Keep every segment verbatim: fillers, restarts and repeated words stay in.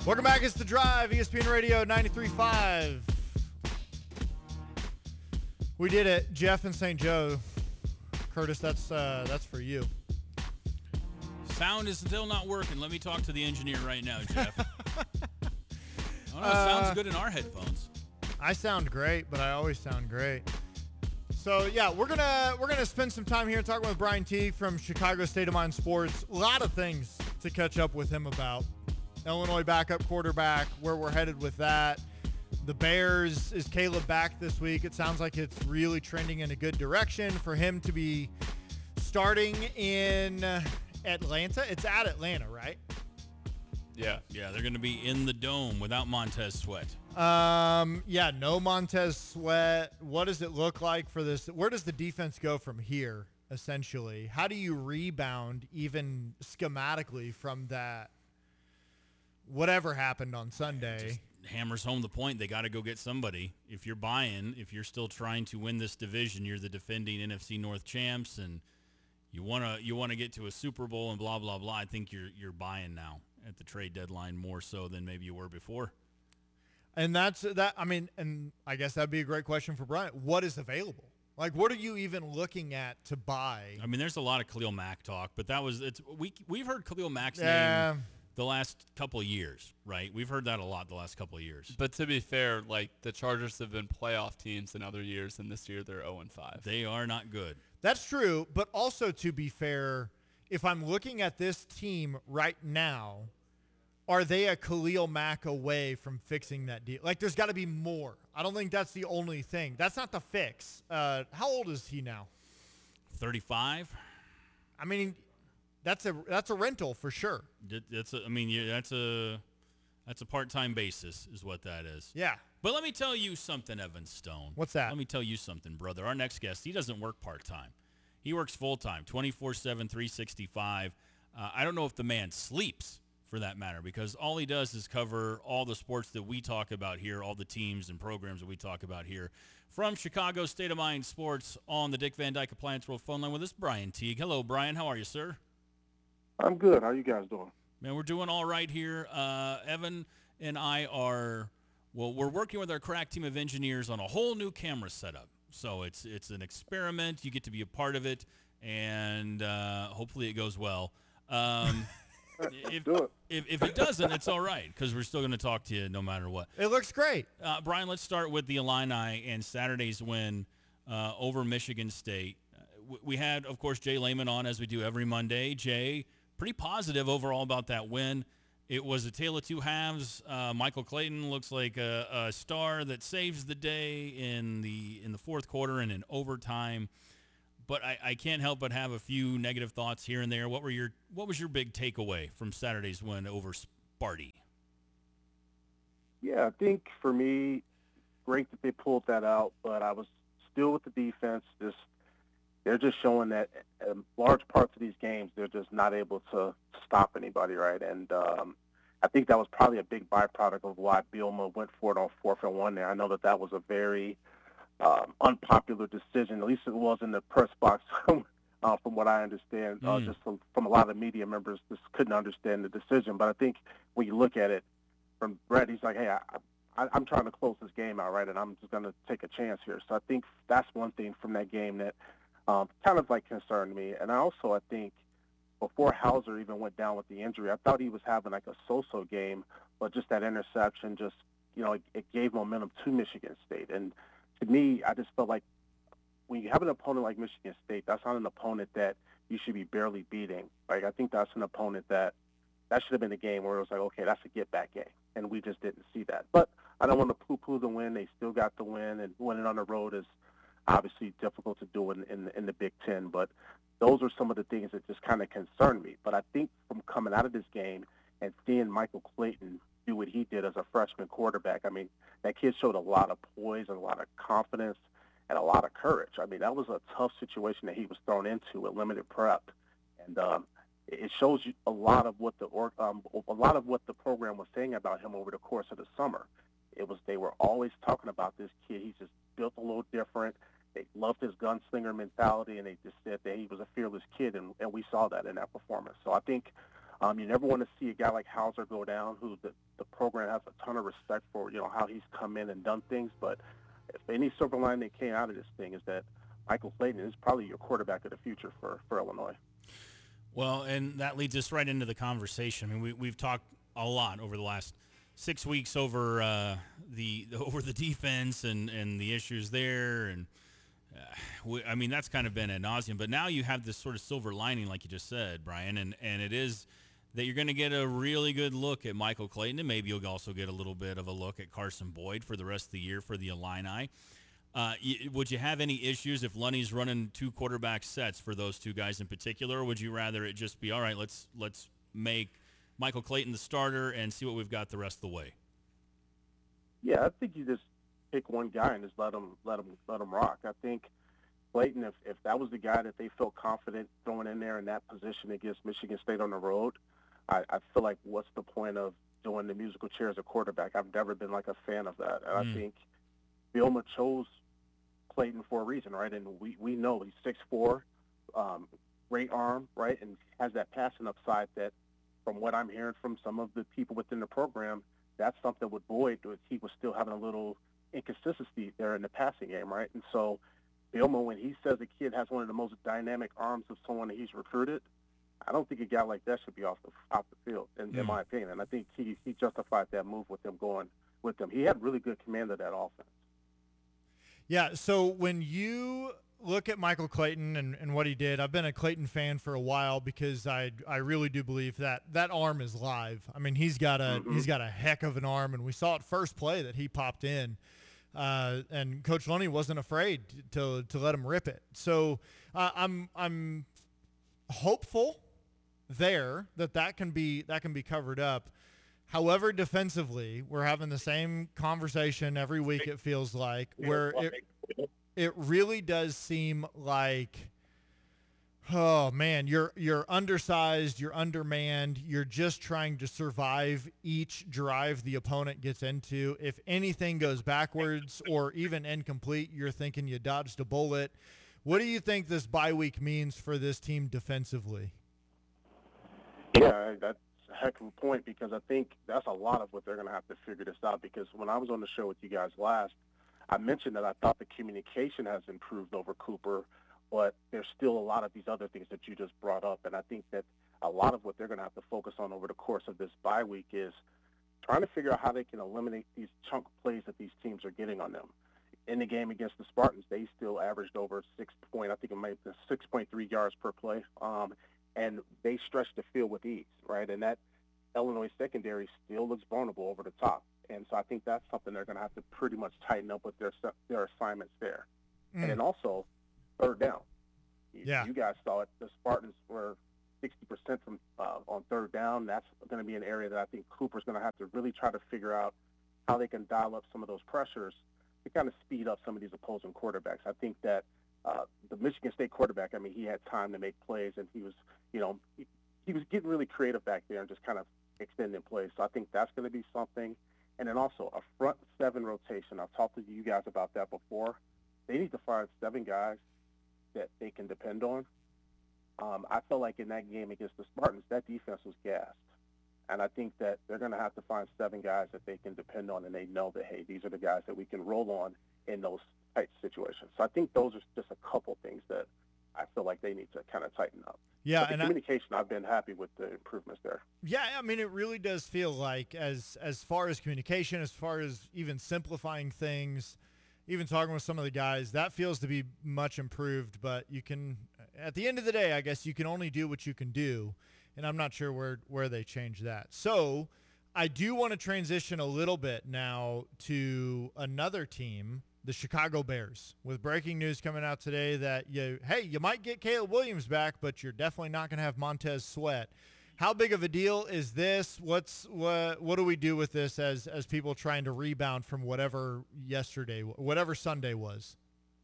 Welcome back. It's The Drive, E S P N Radio ninety-three point five. We did it. Jeff and Saint Joe. Curtis, that's uh, that's for you. Sound is still not working. Let me talk to the engineer right now, Jeff. Oh, no, it Uh, sounds good in our headphones. I sound great, but I always sound great. So yeah, we're gonna we're gonna spend some time here talking with Brian Teague from Chicago State of Mind Sports. A lot of things to catch up with him about. Illinois backup quarterback, where we're headed with that. The Bears, is Caleb back this week? It sounds like it's really trending in a good direction for him to be starting in Atlanta. It's at Atlanta, right? Yeah. Yeah, they're going to be in the dome without Montez Sweat. Um, yeah, no Montez Sweat. What does it look like for this? Where does the defense go from here, essentially? How do you rebound even schematically from that? Whatever happened on Sunday. Just hammers home the point. They got to go get somebody. If you're buying, if you're still trying to win this division, you're the defending N F C North champs, and you want to you want to get to a Super Bowl and blah, blah, blah. I think you're you're buying now at the trade deadline more so than maybe you were before. And that's that. I mean, and I guess that'd be a great question for Brian. What is available? Like, what are you even looking at to buy? I mean, there's a lot of Khalil Mack talk, but that was it's we we've heard Khalil Mack's Yeah. name the last couple of years, right? We've heard that a lot the last couple of years. But to be fair, like the Chargers have been playoff teams in other years, and this year they're oh and five. They are not good. That's true, but also to be fair, if I'm looking at this team right now, are they a Khalil Mack away from fixing that deal? Like, there's got to be more. I don't think that's the only thing. That's not the fix. Uh, how old is he now? thirty-five. I mean, that's a that's a rental for sure. That- That's a, I mean, yeah, that's a that's a part-time basis is what that is. Yeah. But let me tell you something, Evan Stone. What's that? Let me tell you something, brother. Our next guest, he doesn't work part-time. He works full-time, twenty-four seven, three sixty-five. Uh, I don't know if the man sleeps, for that matter, because all he does is cover all the sports that we talk about here, all the teams and programs that we talk about here. From Chicago State of Mind Sports on the Dick Van Dyke Appliance World phone line with us, Brian Teague. Hello, Brian. How are you, sir? I'm good. How you guys doing? Man, we're doing all right here. Uh, Evan and I are, well, we're working with our crack team of engineers on a whole new camera setup. So it's it's an experiment. You get to be a part of it, and uh, hopefully it goes well. Um, if, Do it. if if it doesn't, it's all right, because we're still going to talk to you no matter what. It looks great. Uh, Brian, let's start with the Illini and Saturday's win uh, over Michigan State. Uh, w- we had, of course, Jay Lehman on, as we do every Monday. Jay, pretty positive overall about that win. It was a tale of two halves. Uh, Michael Clayton looks like a, a star that saves the day in the in the fourth quarter and in overtime. But I, I can't help but have a few negative thoughts here and there. What were your what was your big takeaway from Saturday's win over Sparty? Yeah, I think for me, great that they pulled that out, but I was still with the defense. Just they're just showing that in large parts of these games, they're just not able to stop anybody, right? And um, I think that was probably a big byproduct of why Bielema went for it on fourth and one there. I know that that was a very um, unpopular decision, at least it was in the press box, uh, from what I understand, uh, Mm. just from, from a lot of media members just couldn't understand the decision. But I think when you look at it from Brett, he's like, hey, I, I, I'm trying to close this game out, right, and I'm just going to take a chance here. So I think that's one thing from that game that um, kind of like concerned me. And I also, I think, before Hauser even went down with the injury, I thought he was having like a so-so game, but just that interception just, you know, it, it gave momentum to Michigan State. And to me, I just felt like when you have an opponent like Michigan State, that's not an opponent that you should be barely beating. Like, I think that's an opponent that that should have been a game where it was like, okay, that's a get-back game, and we just didn't see that. But I don't want to poo-poo the win. They still got the win, and winning on the road is obviously difficult to do in, in, in the Big Ten. But those are some of the things that just kind of concern me. But I think from coming out of this game and seeing Michael Clayton do what he did as a freshman quarterback, I mean, that kid showed a lot of poise and a lot of confidence and a lot of courage. I mean, that was a tough situation that he was thrown into with limited prep. And um, it shows you a lot of what the or, um, a lot of what the program was saying about him over the course of the summer. It was they were always talking about this kid. He's just built a little different. They loved his gunslinger mentality, and they just said that he was a fearless kid, and, and we saw that in that performance. So I think Um, you never want to see a guy like Hauser go down, who the, the program has a ton of respect for, you know, how he's come in and done things. But if any silver line that came out of this thing is that Michael Clayton is probably your quarterback of the future for, for Illinois. Well, and that leads us right into the conversation. I mean, we, we've talked a lot over the last six weeks over uh, the over the defense and, and the issues there, and uh, we, I mean that's kind of been ad nauseum. But now you have this sort of silver lining, like you just said, Brian, and, and it is that you're going to get a really good look at Michael Clayton, and maybe you'll also get a little bit of a look at Carson Boyd for the rest of the year for the Illini. Uh, y- would you have any issues if Lunny's running two quarterback sets for those two guys in particular, or would you rather it just be, all right, let's let's make Michael Clayton the starter and see what we've got the rest of the way? Yeah, I think you just pick one guy and just let him let him let him rock. I think Clayton, if if that was the guy that they felt confident throwing in there in that position against Michigan State on the road, I, I feel like what's the point of doing the musical chair as a quarterback? I've never been like a fan of that, and mm. I think Bielema chose Clayton for a reason, right? And we, we know he's six foot four, um, great arm, right, and has that passing upside that, from what I'm hearing from some of the people within the program, that's something with Boyd, he was still having a little inconsistency there in the passing game, right? And so Bielema, when he says a kid has one of the most dynamic arms of someone that he's recruited, I don't think a guy like that should be off the off the field, in, mm. in my opinion. And I think he, he justified that move with him going with them. He had really good command of that offense. Yeah, so when you look at Michael Clayton and, and what he did, I've been a Clayton fan for a while because I I really do believe that that arm is live. I mean, he's got a mm-hmm. he's got a heck of an arm, and we saw it first play that he popped in, uh, and Coach Lunny wasn't afraid to to let him rip it. So uh, I'm I'm hopeful there that that can be that can be covered up. However, defensively, we're having the same conversation every week, it feels like, where it, it really does seem like, oh, man, you're you're undersized, you're undermanned, you're just trying to survive each drive the opponent gets into. If anything goes backwards or even incomplete, you're thinking you dodged a bullet. What do you think this bye week means for this team defensively? Yeah, that's heck of a point, because I think that's a lot of what they're going to have to figure this out, because when I was on the show with you guys last, I mentioned that I thought the communication has improved over Cooper, but there's still a lot of these other things that you just brought up, and I think that a lot of what they're going to have to focus on over the course of this bye week is trying to figure out how they can eliminate these chunk plays that these teams are getting on them. In the game against the Spartans, they still averaged over six point, I think it might have been six point three yards per play, um, and they stretch the field with ease, right? And that Illinois secondary still looks vulnerable over the top. And so I think that's something they're going to have to pretty much tighten up with their their assignments there. Mm. And then also, third down. You, yeah. you guys saw it. The Spartans were sixty percent from uh, on third down. That's going to be an area that I think Cooper's going to have to really try to figure out how they can dial up some of those pressures to kind of speed up some of these opposing quarterbacks. I think that uh, the Michigan State quarterback, I mean, he had time to make plays, and he was, you know, he, he was getting really creative back there and just kind of extending plays. So I think that's going to be something. And then also a front seven rotation. I've talked to you guys about that before. They need to find seven guys that they can depend on. Um, I felt like in that game against the Spartans, that defense was gassed. And I think that they're going to have to find seven guys that they can depend on, and they know that, hey, these are the guys that we can roll on in those tight situations. So I think those are just a couple things that I feel like they need to kind of tighten up. Yeah, but the and communication, I, I've been happy with the improvements there. Yeah, I mean, it really does feel like as as far as communication, as far as even simplifying things, even talking with some of the guys, that feels to be much improved. But you can, at the end of the day, I guess you can only do what you can do, and I'm not sure where where they change that. So I do want to transition a little bit now to another team, the Chicago Bears, with breaking news coming out today that, you hey, you might get Caleb Williams back, but you're definitely not going to have Montez Sweat. How big of a deal is this? What's what? What do we do with this as as people trying to rebound from whatever yesterday, whatever Sunday was?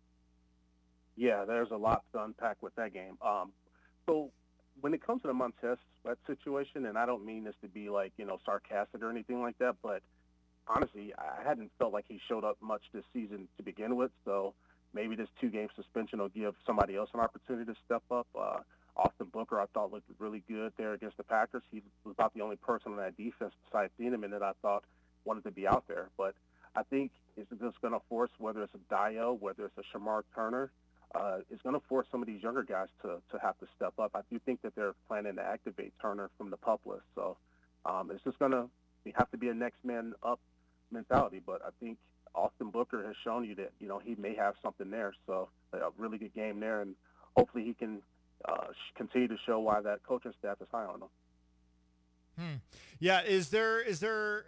Yeah, there's a lot to unpack with that game. Um, so when it comes to the Montez Sweat situation, and I don't mean this to be like, you know, sarcastic or anything like that, but honestly, I hadn't felt like he showed up much this season to begin with, so maybe this two-game suspension will give somebody else an opportunity to step up. Uh, Austin Booker, I thought, looked really good there against the Packers. He was about the only person on that defense besides Thieneman that I thought wanted to be out there. But I think it's just going to force, whether it's a Dio, whether it's a Shamar Turner, uh, it's going to force some of these younger guys to, to have to step up. I do think that they're planning to activate Turner from the PUP list. So um, it's just going to have to be a next man up mentality. But I think Austin Booker has shown you that, you know, he may have something there. So a really good game there, and hopefully he can uh, continue to show why that coaching staff is high on him. Hmm. Yeah, is there is there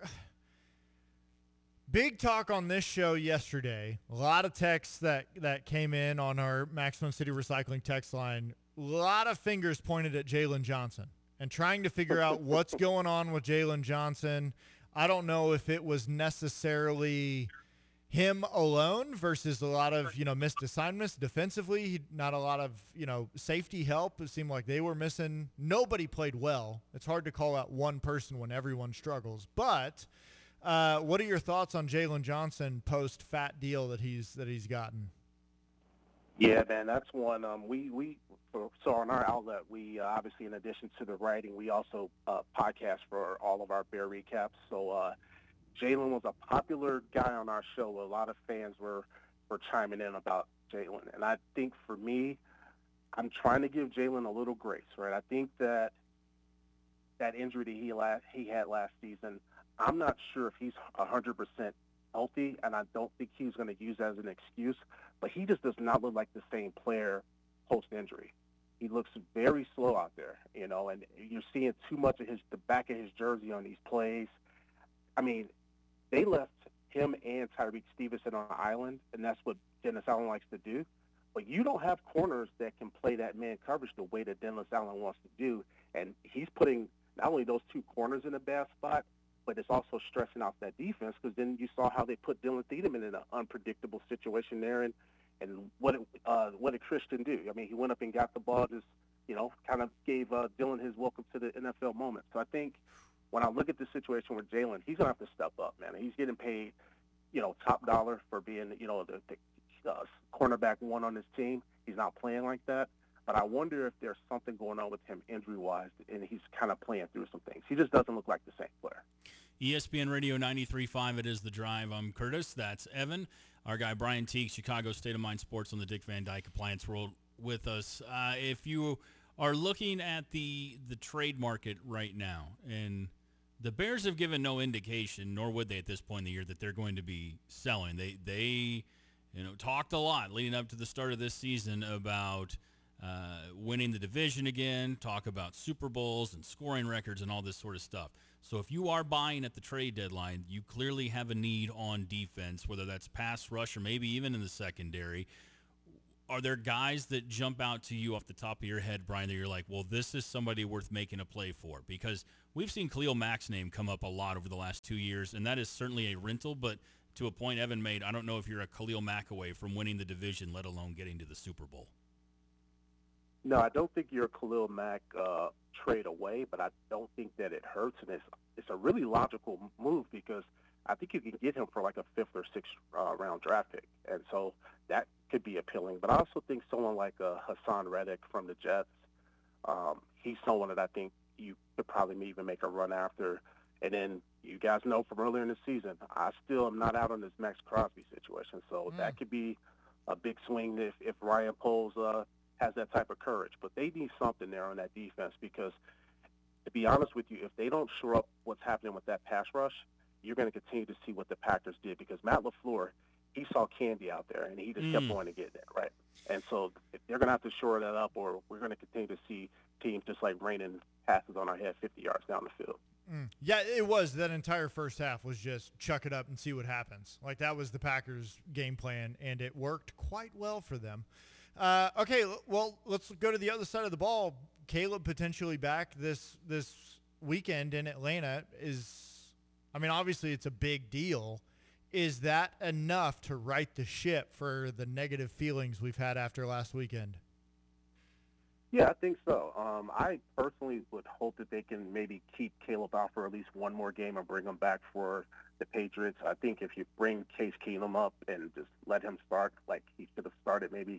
big talk on this show yesterday? A lot of texts that, that came in on our Maximum City Recycling text line. A lot of fingers pointed at Jalen Johnson and trying to figure out what's going on with Jalen Johnson. I don't know if it was necessarily him alone versus a lot of, you know, missed assignments defensively. He, not a lot of, you know, safety help. It seemed like they were missing. Nobody played well. It's hard to call out one person when everyone struggles. But uh, what are your thoughts on Jalen Johnson post fat deal that he's that he's gotten? Yeah, man, that's one. Um, we we so on our outlet, we uh, obviously, in addition to the writing, we also uh, podcast for all of our Bear recaps. So. Uh, Jalen was a popular guy on our show. A lot of fans were, were chiming in about Jalen. And I think for me, I'm trying to give Jalen a little grace, right? I think that that injury that he, last, he had last season, I'm not sure if he's one hundred percent healthy, and I don't think he's going to use that as an excuse. But he just does not look like the same player post-injury. He looks very slow out there, you know, and you're seeing too much of his the back of his jersey on these plays. I mean, they left him and Tyreek Stevenson on the island, and that's what Dennis Allen likes to do. But you don't have corners that can play that man coverage the way that Dennis Allen wants to do. And he's putting not only those two corners in a bad spot, but it's also stressing out that defense, because then you saw how they put Dylan Thiedemann in an unpredictable situation there. And, and what, it, uh, what did Christian do? I mean, he went up and got the ball, just, you know, kind of gave uh, Dylan his welcome to the N F L moment. So I think when I look at the situation with Jalen, he's going to have to step up, man. He's getting paid, you know, top dollar for being, you know, the, the uh, cornerback one on his team. He's not playing like that. But I wonder if there's something going on with him injury-wise, and he's kind of playing through some things. He just doesn't look like the same player. E S P N Radio ninety-three point five, it is The Drive. I'm Curtis. That's Evan. Our guy Brian Teague, Chicago State of Mind Sports on the Dick Van Dyke Appliance World with us. Uh, if you are looking at the the trade market right now, and the Bears have given no indication, nor would they at this point in the year, that they're going to be selling. They, they you know, talked a lot leading up to the start of this season about uh, winning the division again, talk about Super Bowls and scoring records and all this sort of stuff. So if you are buying at the trade deadline, you clearly have a need on defense, whether that's pass rush or maybe even in the secondary. Are there guys that jump out to you off the top of your head, Brian, that you're like, well, this is somebody worth making a play for? Because we've seen Khalil Mack's name come up a lot over the last two years, and that is certainly a rental. But to a point Evan made, I don't know if you're a Khalil Mack away from winning the division, let alone getting to the Super Bowl. No, I don't think you're a Khalil Mack uh, trade away, but I don't think that it hurts. And it's, it's a really logical move, because I think you can get him for like a fifth or sixth uh, round draft pick. And so that could be appealing. But I also think someone like uh, Hassan Reddick from the Jets, um, he's someone that I think you could probably even make a run after. And then you guys know from earlier in the season, I still am not out on this Max Crosby situation. So mm. that could be a big swing if, if Ryan Poles uh, has that type of courage. But they need something there on that defense, because to be honest with you, if they don't shore up what's happening with that pass rush, you're going to continue to see what the Packers did, because Matt LaFleur, he saw candy out there, and he just mm. kept going to get that, right? And so if they're going to have to shore that up, or we're going to continue to see teams just like raining passes on our head fifty yards down the field. Mm. Yeah, it was. That entire first half was just chuck it up and see what happens. Like, that was the Packers' game plan, and it worked quite well for them. Uh, okay, well, let's go to the other side of the ball. Caleb potentially back this this weekend in Atlanta is – I mean, obviously it's a big deal. Is that enough to right the ship for the negative feelings we've had after last weekend? Yeah, I think so. Um, I personally would hope that they can maybe keep Caleb out for at least one more game and bring him back for the Patriots. I think if you bring Case Keenum up and just let him start like he should have started maybe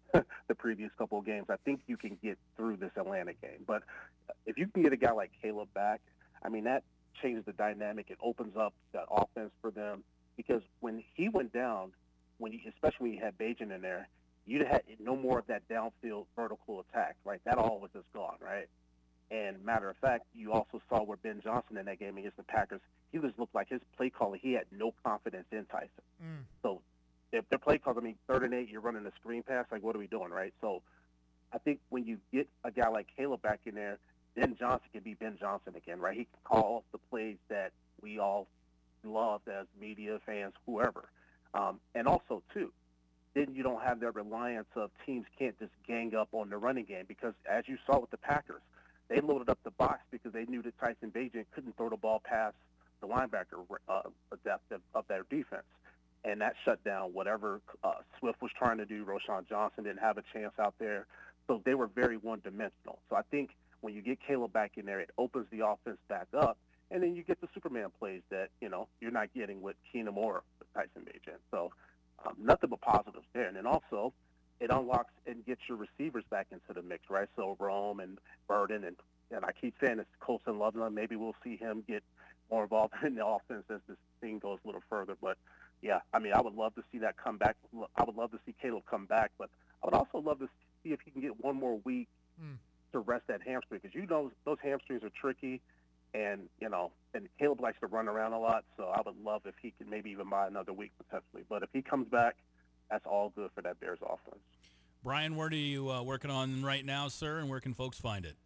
the previous couple of games. I think you can get through this Atlanta game. But if you can get a guy like Caleb back, I mean, that changes the dynamic. It opens up the offense for them because when he went down, when he, especially when you had Bajan in there, you had no more of that downfield vertical attack, right? That all was just gone, right? And matter of fact, you also saw where Ben Johnson in that game against the Packers, he just looked like his play calling, he had no confidence in Tyson. Mm. So if their play calls, I mean, third and eight, you're running a screen pass, like what are we doing, right? So I think when you get a guy like Caleb back in there, Ben Johnson can be Ben Johnson again, right? He can call the plays that we all loved as media fans, whoever. Um, and also, too, then you don't have that reliance of teams can't just gang up on the running game because, as you saw with the Packers, they loaded up the box because they knew that Tyson Bagent couldn't throw the ball past the linebacker uh, depth of, of their defense. And that shut down whatever uh, Swift was trying to do. Roshan Johnson didn't have a chance out there. So they were very one-dimensional. So I think when you get Caleb back in there, it opens the offense back up. And then you get the Superman plays that, you know, you're not getting with Keenum or Tyson Bagent. So um, nothing but positives there. And then also it unlocks and gets your receivers back into the mix, right? So Rome and Burden, and, and I keep saying it's Colson Loveland. Maybe we'll see him get more involved in the offense as this thing goes a little further. But, yeah, I mean, I would love to see that come back. I would love to see Caleb come back. But I would also love to see if he can get one more week mm. to rest that hamstring because, you know, those hamstrings are tricky. And, you know, and Caleb likes to run around a lot, so I would love if he could maybe even buy another week potentially. But if he comes back, that's all good for that Bears offense. Brian, what are you uh, working on right now, sir, and where can folks find it?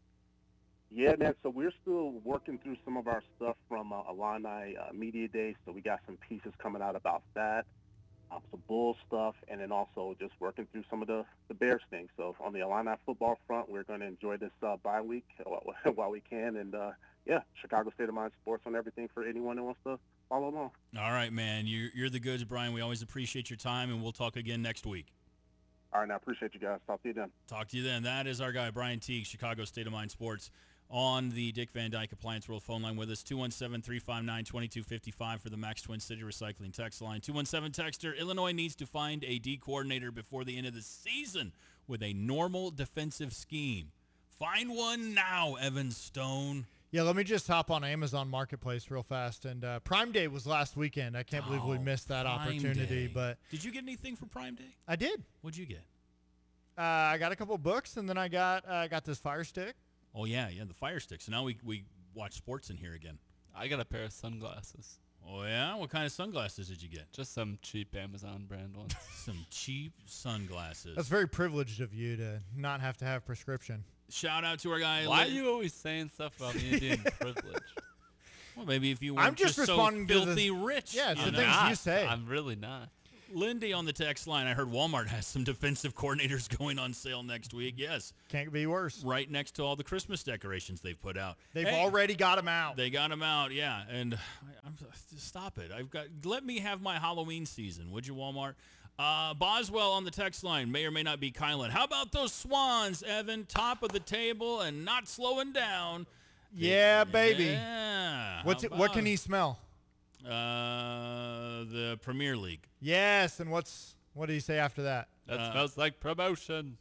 Yeah, man, so we're still working through some of our stuff from uh, Illini uh, Media Day, so we got some pieces coming out about that, um, some Bulls stuff, and then also just working through some of the, the Bears things. So on the Illini football front, we're going to enjoy this uh, bye week while we can, and, uh, yeah, Chicago State of Mind Sports on everything for anyone that wants to follow along. All right, man. You're, you're the goods, Brian. We always appreciate your time, and we'll talk again next week. All right, now appreciate you guys. Talk to you then. Talk to you then. That is our guy, Brian Teague, Chicago State of Mind Sports, on the Dick Van Dyke Appliance World phone line with us, two one seven, three five nine, two two five five for the Max Twin City Recycling text line. two one seven texter, Illinois needs to find a D coordinator before the end of the season with a normal defensive scheme. Find one now, Evan Stone. Yeah, let me just hop on Amazon Marketplace real fast. And uh, Prime Day was last weekend. I can't oh, believe we missed that Prime opportunity. Day. But did you get anything for Prime Day? I did. What'd you get? Uh, I got a couple books, and then I got uh, I got this Fire Stick. Oh, yeah, yeah, the Fire Stick. So now we, we watch sports in here again. I got a pair of sunglasses. Oh, yeah? What kind of sunglasses did you get? Just some cheap Amazon brand ones. Some cheap sunglasses. That's very privileged of you to not have to have prescription. Shout out to our guy. Why Lin- are you always saying stuff about me being privileged? Well, maybe if you were I'm just, just responding so to filthy the, rich. Yeah, it's you the know? things Not. you say. I'm really not. Lindy on the text line. I heard Walmart has some defensive coordinators going on sale next week. Yes. Can't be worse. Right next to all the Christmas decorations they've put out. They've Hey, already got them out. They got them out, yeah. And I, I'm stop it. I've got. Let me have my Halloween season, would you, Walmart? Uh, Boswell on the text line may or may not be Kylan. How about those Swans, Evan? Top of the table and not slowing down. Yeah, baby. Yeah. What's How it, what can about- he smell? Uh, the Premier League. Yes, and what's what did he say after that? That Uh, smells like promotion.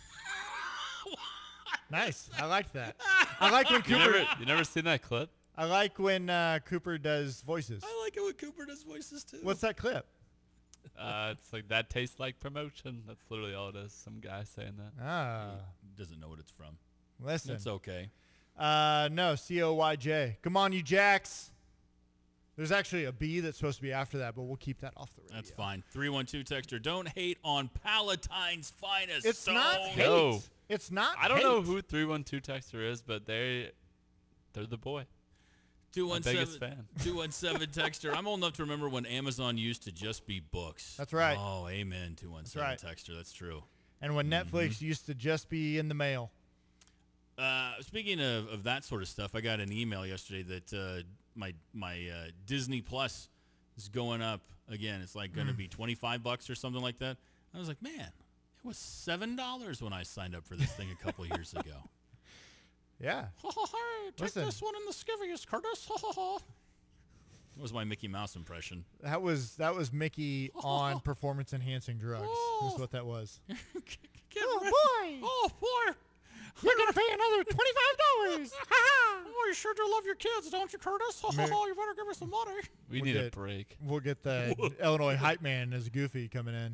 Nice. I like that. I like when You Cooper. never, you never seen that clip? I like when uh, Cooper does voices. I like it when Cooper does voices too. What's that clip? Uh, it's like, that tastes like promotion. That's literally all it is. Some guy saying that. Ah, Doesn't know what it's from. listen. It's okay. Uh, no, C O Y J. Come on, you Jacks. There's actually a B that's supposed to be after that, but we'll keep that off the radio. That's fine. three one two texter. Don't hate on Palatine's finest. It's not Stone. hate. No. It's not I don't hate. know who three one two Texter is, but they, they're the boy. two one biggest seven fan. two one seven texter. I'm old enough to remember when Amazon used to just be books. That's right. Oh, amen. two one seven right. texter. That's true. And when Mm-hmm. Netflix used to just be in the mail. Uh, speaking of, of that sort of stuff, I got an email yesterday that uh, my my uh, Disney Plus is going up again. It's like going to be twenty-five bucks or something like that. I was like, man, it was seven dollars when I signed up for this thing a couple years ago. Yeah. Take Listen. this one in the skivvies, Curtis. That was my Mickey Mouse impression. That was that was Mickey on performance enhancing drugs. Is what that was. Oh boy! Oh boy! You're gonna pay another twenty-five dollars. Oh, you sure do love your kids, don't you, Curtis? Oh, Mar- you better give me some money. We We'll need get- a break. We'll get the Illinois hype man as Goofy coming in.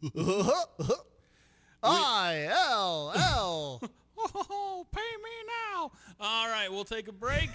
I L L. Oh, pay me now. All right, we'll take a break.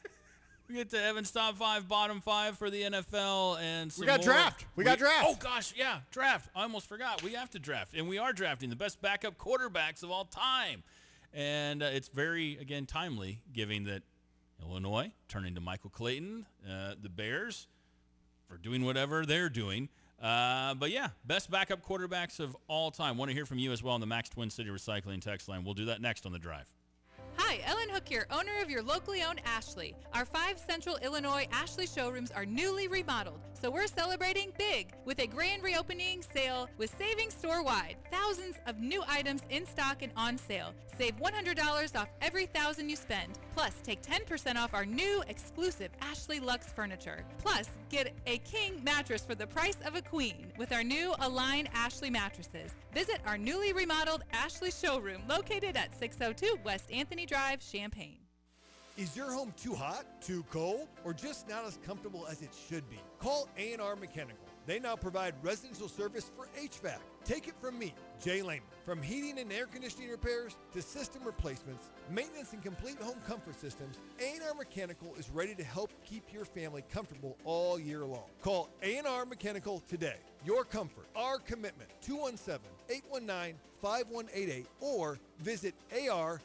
We get to Evan's top five, bottom five for the N F L, and some We got more. draft. We got draft. Oh gosh, yeah, draft. I almost forgot. We have to draft, and we are drafting the best backup quarterbacks of all time, and uh, it's very again timely, given that Illinois turning to Michael Clayton, uh, the Bears, for doing whatever they're doing. Uh, but yeah, best backup quarterbacks of all time. Want to hear from you as well on the Max Twin City Recycling text line. We'll do that next on the drive. Hi, Ellen Hook here, owner of your locally owned Ashley. Our five Central Illinois Ashley showrooms are newly remodeled, so we're celebrating big with a grand reopening sale with savings store-wide. Thousands of new items in stock and on sale. Save one hundred dollars off every thousand you spend. Plus, take ten percent off our new exclusive Ashley Luxe furniture. Plus, get a king mattress for the price of a queen with our new Align Ashley mattresses. Visit our newly remodeled Ashley showroom located at six oh two West Anthony Drive, Champaign. Is your home too hot, too cold, or just not as comfortable as it should be? Call A and R Mechanical. They now provide residential service for H V A C. Take it from me, Jay Lehman. From heating and air conditioning repairs to system replacements, maintenance and complete home comfort systems, A and R Mechanical is ready to help keep your family comfortable all year long. Call A and R Mechanical today. Your comfort, our commitment. two one seven, eight one nine, five one eight eight or visit A R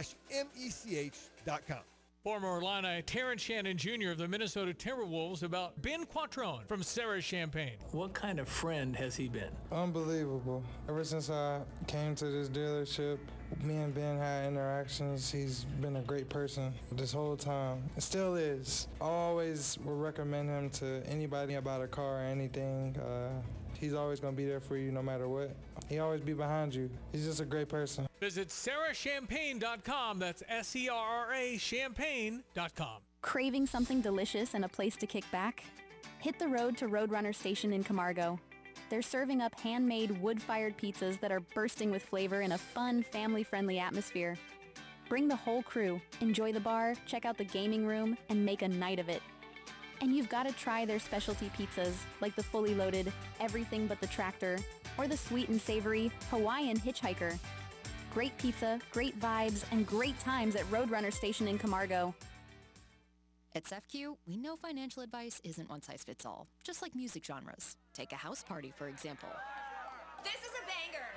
mech dot com. Former Illini Terrence Shannon Junior of the Minnesota Timberwolves about Ben Quattrone from Sarah Champagne. What kind of friend has he been? Unbelievable. Ever since I came to this dealership, me and Ben had interactions. He's been a great person this whole time. It still is. I always will recommend him to anybody about a car or anything. Uh, he's always going to be there for you no matter what. He always be behind you. He's just a great person. Visit sarah champagne dot com. That's S E R R A champagne dot com. Craving something delicious and a place to kick back? Hit the road to Roadrunner Station in Camargo. They're serving up handmade wood-fired pizzas that are bursting with flavor in a fun, family-friendly atmosphere. Bring the whole crew, enjoy the bar, check out the gaming room, and make a night of it. And you've got to try their specialty pizzas, like the fully loaded Everything But the Tractor, or the sweet and savory Hawaiian Hitchhiker. Great pizza, great vibes, and great times at Roadrunner Station in Camargo. At S E F Q, we know financial advice isn't one size fits all, just like music genres. Take a house party, for example. This is a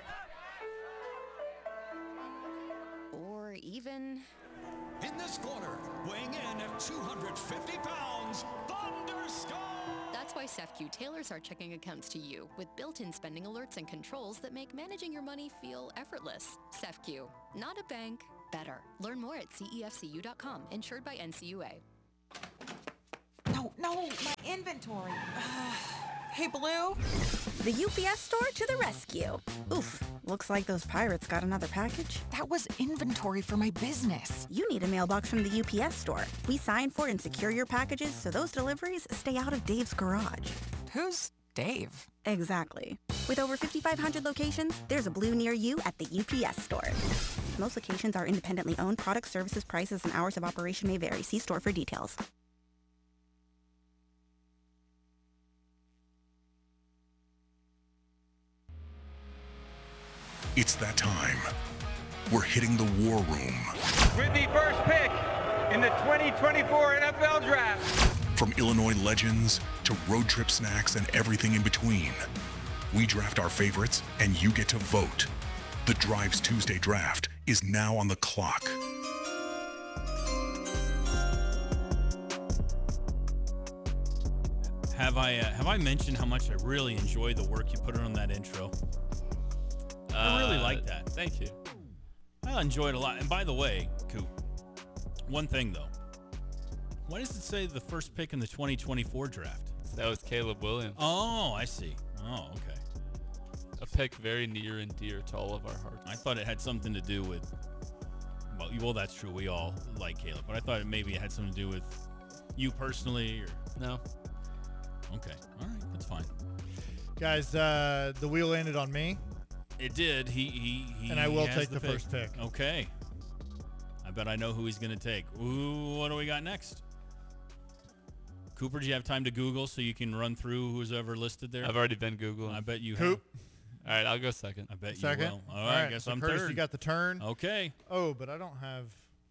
banger! Or even... In this corner, weighing in at two hundred fifty pounds, Thunder Scott! That's why S E F Q tailors our checking accounts to you with built-in spending alerts and controls that make managing your money feel effortless. S E F Q, not a bank, better. Learn more at C E F C U dot com, insured by N C U A. No, no, my inventory. Hey, Blue? The U P S store to the rescue. Oof, looks like those pirates got another package. That was inventory for my business. You need a mailbox from the U P S store. We sign for and secure your packages so those deliveries stay out of Dave's garage. Who's Dave? Exactly. With over fifty-five hundred locations, there's a Blue near you at the U P S store. Most locations are independently owned. Products, services, prices, and hours of operation may vary. See store for details. It's that time. We're hitting the war room. With the first pick in the twenty twenty-four N F L Draft. From Illinois legends to road trip snacks and everything in between, we draft our favorites and you get to vote. The Drives Tuesday Draft is now on the clock. Have I uh, have I mentioned how much I really enjoy the work you put on that intro? I really Uh, like that. Thank you. I enjoyed it a lot. And by the way, Coop, one thing though. Why does it say the first pick in the twenty twenty-four draft? That was Caleb Williams. Oh, I see. Oh, okay. A pick very near and dear to all of our hearts. I thought it had something to do with, well, well that's true. We all like Caleb. But I thought it maybe it had something to do with you personally. Or No. Okay. All right. That's fine. Guys, uh, the wheel landed on me. It did. He he, he And I will has take the pick. first pick. Okay. I bet I know who he's going to take. Ooh, what do we got next? Cooper, do you have time to Google so you can run through who's ever listed there? I've already been Googling. I bet you Coop. All right, I'll go second. I bet Second. you will. All All right, right, I guess so I'm Curtis, third. you got the turn. Okay. Oh, but I don't have.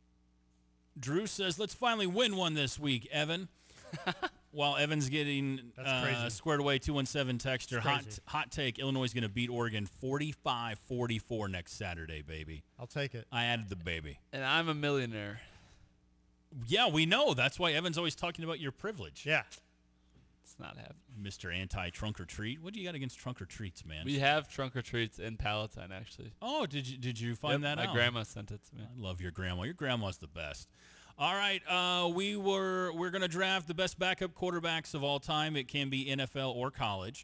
Drew says, let's finally win one this week, Evan. While Evan's getting That's uh, crazy. squared away, two one seven texter. That's Hot, crazy. hot take, Illinois is going to beat Oregon forty-five forty-four next Saturday, baby. I'll take it. I added the baby. And I'm a millionaire. Yeah, we know. That's why Evan's always talking about your privilege. Yeah. It's not happening. Mister Anti-Trunk or Treat. What do you got against trunk or treats, man? We have trunk or treats in Palatine, actually. Oh, did you did you find Yep, that my out? grandma sent it to me. I love your grandma. Your grandma's the best. All right, uh, we were we're gonna draft the best backup quarterbacks of all time. It can be N F L or college,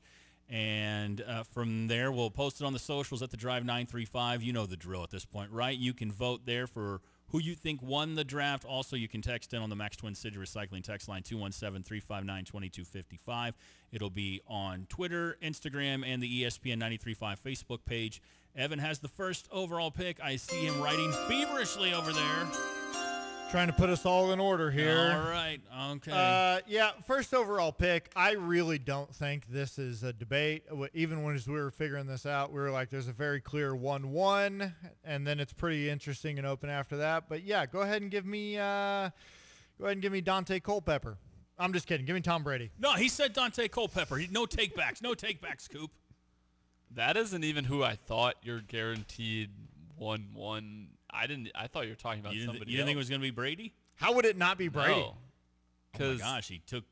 and uh, from there we'll post it on the socials at the Drive nine three five. You know the drill at this point, right? You can vote there for who you think won the draft. Also, you can text in on the Max Twin City Recycling text line two one seven, three five nine, two two five five. It'll be on Twitter, Instagram, and the E S P N ninety-three point five Facebook page. Evan has the first overall pick. I see him writing feverishly over there. Trying to put us all in order here. All right. Okay. Uh, yeah, first overall pick. I really don't think this is a debate. W- Even when as we were figuring this out, we were like, there's a very clear one one, and then it's pretty interesting and open after that. But, yeah, go ahead and give me uh, go ahead and give me Dante Culpepper. I'm just kidding. Give me Tom Brady. No, he said Dante Culpepper. He, no take-backs. No take-backs, Coop. That isn't even who I thought your guaranteed one one. I didn't. I thought you were talking about You didn't, somebody you didn't think it else. was going to be Brady? How would it not be Brady? No. Oh, my 'Cause- gosh. He took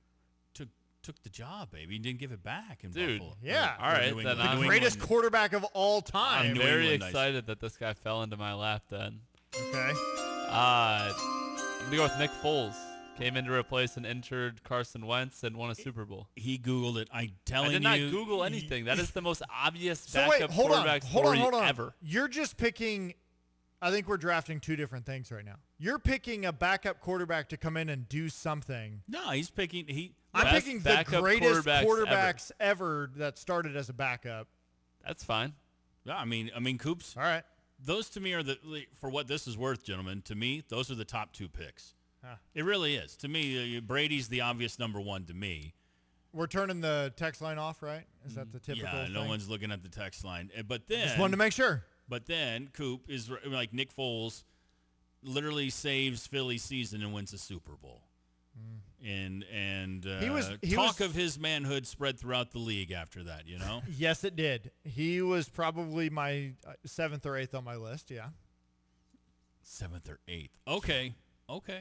took took the job, baby. He didn't give it back in Dude, Buffalo. Yeah. All right, New then England- I'm- New Greatest England. quarterback of all time. I'm New very England, I excited that this guy fell into my lap. Then, Okay. uh, I'm gonna go with Nick Foles. Came in to replace an injured Carson Wentz and won a Super Bowl. He Googled it. I'm telling I you. did not Google anything. That is the most obvious So backup wait, hold on. quarterback Hold on, story hold on. ever. You're just picking I think we're drafting two different things right now. You're picking a backup quarterback to come in and do something. No, he's picking he I'm Best picking the backup greatest quarterbacks quarterbacks ever. that started as a backup. That's fine. Yeah, I mean, I mean, Coops. All right. Those to me are the for what this is worth, gentlemen. To me, those are the top two picks. Huh. It really is. To me, uh, Brady's the obvious number one to me. We're turning the text line off, right? Is that the typical Yeah, no thing? one's looking at the text line. Uh, But then Just wanted to make sure. But then Coop is r- like Nick Foles literally saves Philly's season and wins a Super Bowl. And and uh, He was- he talk was- of his manhood spread throughout the league after that, you know? Yes, it did. He was probably my uh, seventh or eighth on my list. Yeah. Seventh or eighth. Okay. Okay.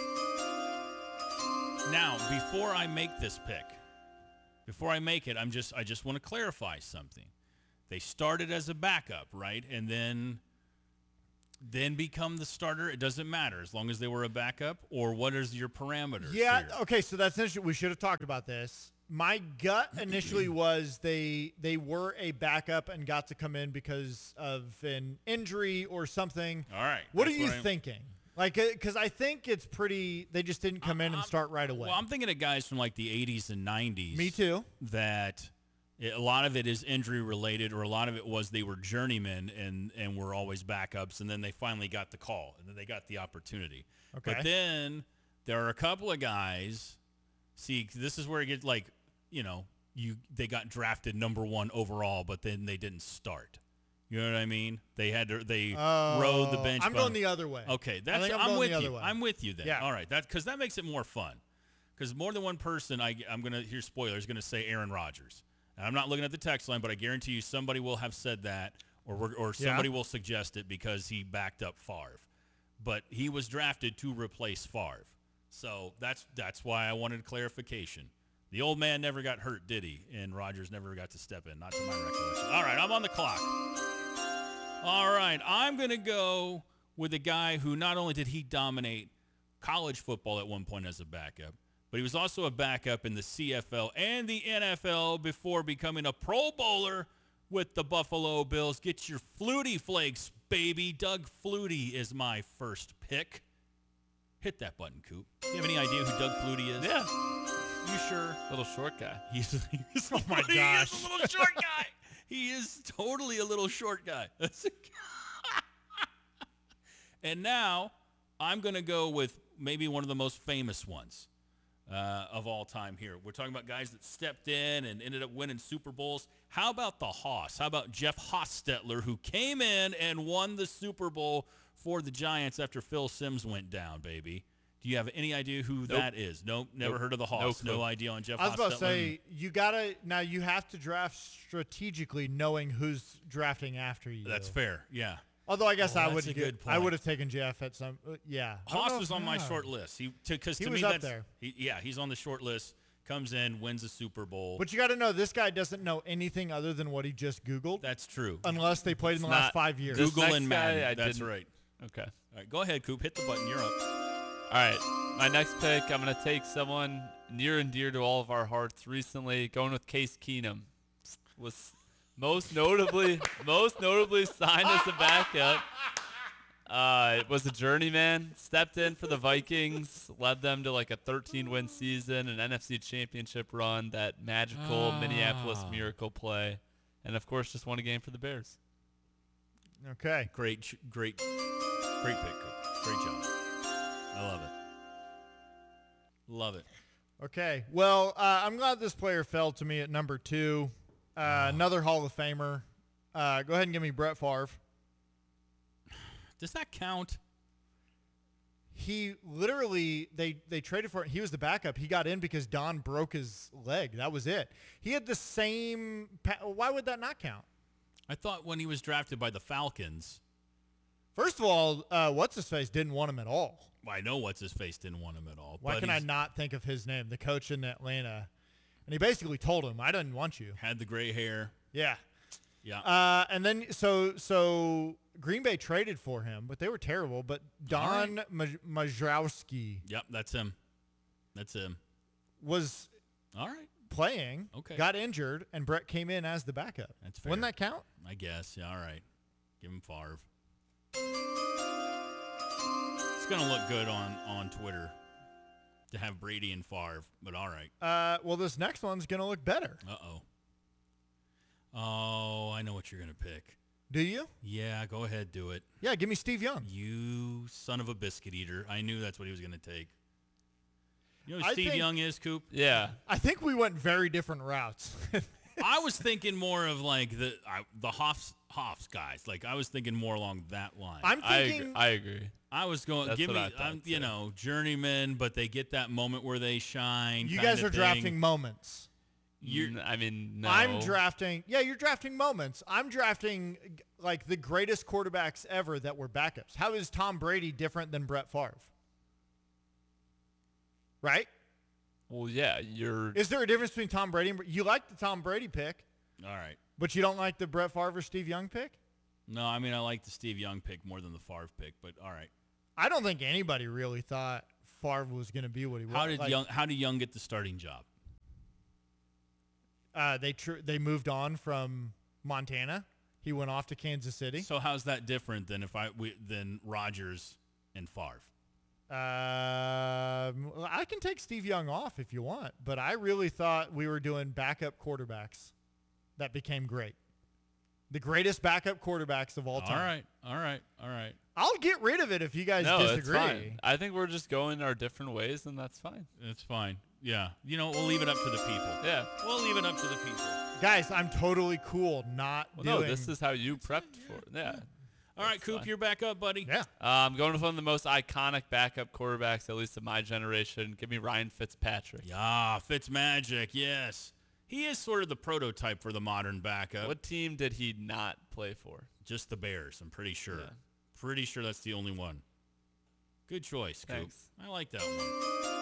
Now, before I make this pick, before I make it, I'm just I just want to clarify something. They started as a backup, right? And then then become the starter. It doesn't matter as long as they were a backup, or what is your parameters? Yeah. here? Okay. So that's interesting. We should have talked about this. My gut initially was they they were a backup and got to come in because of an injury or something. All right. What are that's you I'm- thinking? Like, because I think it's pretty. They just didn't come in and start right away. Well, I'm thinking of guys from like the eighties and nineties. Me too. That it, a lot of it is injury related, or a lot of it was they were journeymen and and were always backups, and then they finally got the call, and then they got the opportunity. Okay. But then there are a couple of guys. See, this is where it gets like, you know, you they got drafted number one overall, but then they didn't start. You know what I mean? They had to they Oh, rode the bench. I'm by- going the other way. Okay, I that's think I'm I'm, going with the other you. way. I'm with you then. Yeah. All right, that because that makes it more fun. Because more than one person, I I'm gonna hear spoilers going to say Aaron Rodgers, and I'm not looking at the text line, but I guarantee you somebody will have said that, or we're, or Yeah. somebody will suggest it because he backed up Favre, but he was drafted to replace Favre, so that's that's why I wanted clarification. The old man never got hurt, did he? And Rodgers never got to step in, not to my recollection. All right, I'm on the clock. All right, I'm going to go with a guy who not only did he dominate college football at one point as a backup, but he was also a backup in the C F L and the N F L before becoming a Pro Bowler with the Buffalo Bills. Get your Flutie flakes, baby. Doug Flutie is my first pick. Hit that button, Coop. Do you have any idea who Doug Flutie is? Yeah. You sure? Little short guy. He's, he's Oh my he gosh. is a little short guy. He is totally a little short guy. That's and now I'm going to go with maybe one of the most famous ones uh, of all time here. We're talking about guys that stepped in and ended up winning Super Bowls. How about the Hoss? How about Jeff Hostetler, who came in and won the Super Bowl for the Giants after Phil Simms went down, baby? Do you have any idea who Nope. that is? Nope, never Nope. heard of the No Hoss. clue. No idea on Jeff I was about to Hostetler. say, you got to, now you have to draft strategically knowing who's drafting after you. That's fair, yeah. Although I guess Oh, I that's would a get, good I point. would have taken Jeff at some, uh, yeah. I don't Hoss know was if- on my yeah. short list. He because to, He me was up that's there. He, yeah, he's on the short list. Comes in, wins a Super Bowl. But you got to know this guy doesn't know anything other than what he just Googled. That's true. Unless they played in the It's last not- five years. This Google next and guy, Madden. I That's didn't- right. Okay. All right, go ahead, Coop. Hit the button. You're up. All right. My next pick, I'm going to take someone near and dear to all of our hearts recently, going with Case Keenum. Was most notably, most notably signed as a backup. Uh, it was a journeyman, stepped in for the Vikings, led them to like a thirteen-win season, an N F C championship run, that magical Ah. Minneapolis Miracle play, and of course just won a game for the Bears. Okay. Great, ch- great, great pick, Coop. Great job. I love it. Love it. Okay. Well, uh, I'm glad this player fell to me at number two. Uh, Another Hall of Famer. Uh, go ahead and give me Brett Favre. Does that count? He literally, they, they traded for him. He was the backup. He got in because Don broke his leg. That was it. He had the same. Pa- Why would that not count? I thought when he was drafted by the Falcons. First of all, uh, what's his face didn't want him at all. Well, I know what's his face didn't want him at all. Why but can I he's not think of his name? The coach in Atlanta, and he basically told him, "I didn't want you." Had the gray hair. Yeah. Yeah. Uh, and then so so Green Bay traded for him, but they were terrible. But Don Maj- Majrowski Yep, that's him. That's him. was All right. playing, Okay. got injured, and Brett came in as the backup. That's fair. Wouldn't that count? I guess. Yeah, all right. Give him Favre. It's going to look good on, on Twitter to have Brady and Favre, but all right. Uh, well, this next one's going to look better. Uh-oh. Oh, I know what you're going to pick. Do you? Yeah, go ahead, do it. Yeah, give me Steve Young. You son of a biscuit eater. I knew that's what he was going to take. You know who I Steve think- Young is, Coop? Yeah. I think we went very different routes. I was thinking more of like the I, the Hoffs, Hoffs guys. Like I was thinking more along that line. I'm I thinking. agree. I agree. I was going, That's give what me, I thought, I'm, you too. know, journeyman, but they get that moment where they shine. you kinda guys are thing. drafting moments. You're, N- I mean, no. I'm drafting. Yeah, you're drafting moments. I'm drafting g- like the greatest quarterbacks ever that were backups. How is Tom Brady different than Brett Favre? Right? Well, yeah, you're. Is there a difference between Tom Brady and Br- you like the Tom Brady pick, all right. but you don't like the Brett Favre or Steve Young pick? No, I mean I like the Steve Young pick more than the Favre pick, but all right. I don't think anybody really thought Favre was going to be what he was. How did Like, Young? How did Young get the starting job? Uh, they tr- they moved on from Montana. He went off to Kansas City. So how's that different than if I we, than Rodgers and Favre? Um, I can take Steve Young off if you want, but I really thought we were doing backup quarterbacks that became great. The greatest backup quarterbacks of all time. All right, all right, all right. I'll get rid of it if you guys no, disagree. it's fine. I think we're just going our different ways, and that's fine. It's fine. Yeah, you know we'll leave it up to the people. Yeah. We'll leave it up to the people. Guys, I'm totally cool not Well, doing. no, this is how you prepped for it. Yeah. All right, Coop, fine. you're back up, buddy. Yeah. Uh, I'm going with one of the most iconic backup quarterbacks, at least of my generation. Give me Ryan Fitzpatrick. Yeah, Fitzmagic, yes. He is sort of the prototype for the modern backup. What team did he not play for? Just the Bears, I'm pretty sure. Yeah. Pretty sure that's the only one. Good choice, Coop. Thanks. I like that one.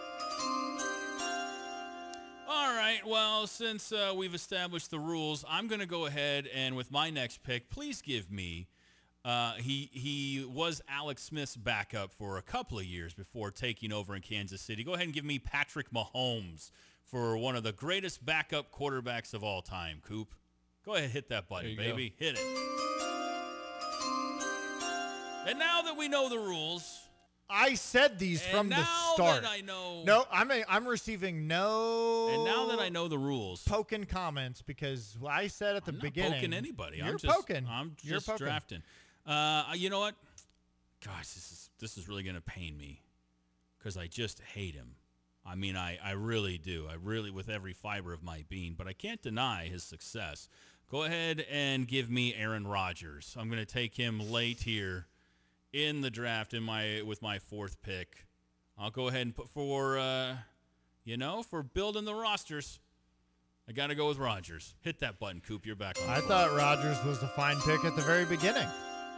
All right, well, since uh, we've established the rules, I'm going to go ahead and with my next pick, please give me, uh, he he was Alex Smith's backup for a couple of years before taking over in Kansas City. Go ahead and give me Patrick Mahomes for one of the greatest backup quarterbacks of all time, Coop. Go ahead, hit that button, There you baby. Hit it. And now that we know the rules, I said these And from the now start. that I know- No, I'm a, I'm receiving no. And now that I know the rules, poking comments because I said at the I'm not beginning. poking anybody. You're I'm just poking. I'm You're just poking. drafting. Uh, you know what? Gosh, this is this is really gonna pain me because I just hate him. I mean, I, I really do. I really, with every fiber of my being, but I can't deny his success. Go ahead and give me Aaron Rodgers. I'm going to take him late here in the draft in my with my fourth pick. I'll go ahead and put for, uh, you know, for building the rosters. I got to go with Rodgers. Hit that button, Coop. You're back on the I phone. thought Rodgers was the fine pick at the very beginning.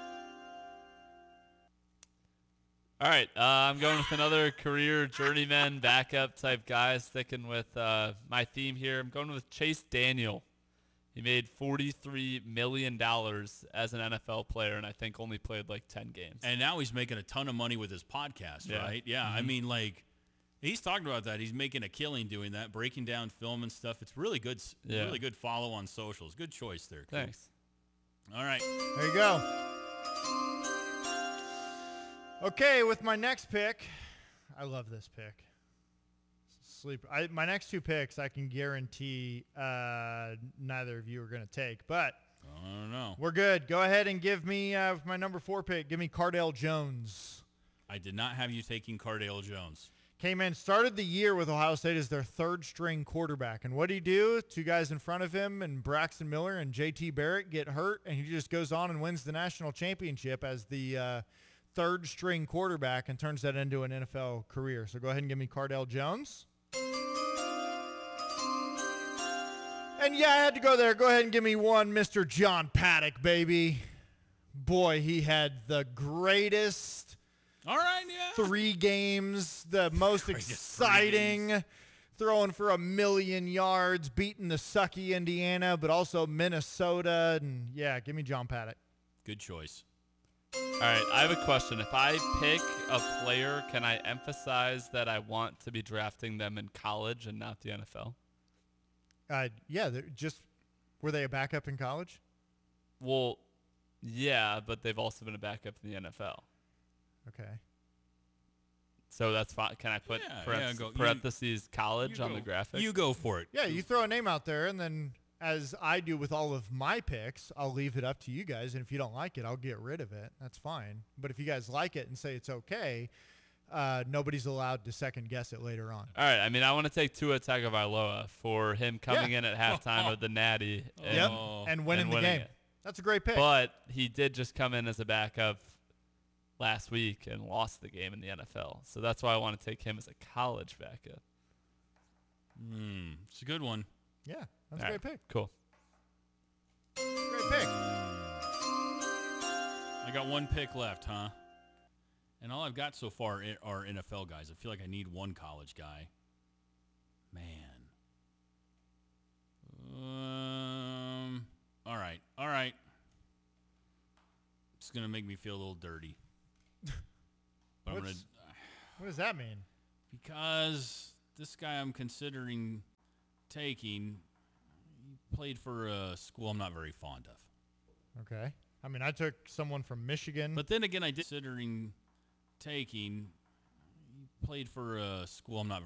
All right, uh, I'm going with another career journeyman backup type guy, sticking with uh, my theme here. I'm going with Chase Daniel. He made forty-three million dollars as an N F L player, and I think only played like ten games. And now he's making a ton of money with his podcast, Yeah. right? Yeah, I Mhm. mean, like, he's talking about that. He's making a killing doing that, breaking down film and stuff. It's really good. s- Yeah. Really good follow on socials. Good choice there, Coop. Thanks. All right. There you go. Okay, with my next pick, I love this pick. Sleep. I, my next two picks, I can guarantee uh, neither of you are going to take, but I don't know. we're good. Go ahead and give me uh, with my number four pick. Give me Cardale Jones. I did not have you taking Cardale Jones. Came in, started the year with Ohio State as their third string quarterback. And what did he do? Two guys in front of him and Braxton Miller and J T Barrett get hurt, and he just goes on and wins the national championship as the uh, third string quarterback and turns that into an N F L career. So go ahead and give me Cardale Jones. And yeah, I had to go there. Go ahead and give me one, Mister John Paddock, baby. Boy, he had the greatest All right, yeah. three games, the most exciting, throwing for a million yards, beating the sucky Indiana, but also Minnesota. And yeah, give me John Paddock. Good choice. All right, I have a question. If I pick a player, can I emphasize that I want to be drafting them in college and not the N F L? Uh, yeah, they're just were they a backup in college? Well, yeah, but they've also been a backup in the N F L. Okay. So that's fine. Can I put Yeah, parenth- yeah, go- you- parentheses college you on go- the graphic? You go for it. Yeah, you throw a name out there, and then as I do with all of my picks, I'll leave it up to you guys. And if you don't like it, I'll get rid of it. That's fine. But if you guys like it and say it's okay, uh, nobody's allowed to second guess it later on. All right. I mean, I want to take Tua Tagovailoa for him coming Yeah. in at halftime of the Natty. And, Yep, and winning the game. it. That's a great pick. But he did just come in as a backup last week and lost the game in the N F L. So that's why I want to take him as a college backup. Hmm, it's a good one. Yeah, that's All a right, great pick. Cool. Great pick. I got one pick left, huh? And all I've got so far i- are N F L guys. I feel like I need one college guy. Man. Um. All right. All right. It's gonna make me feel a little dirty. But I'm gonna, What's- What does that mean? because this guy I'm considering taking, he played for a school I'm not very fond of. Okay. I mean, I took someone from Michigan. But then again, I did considering taking, he played for a school I'm not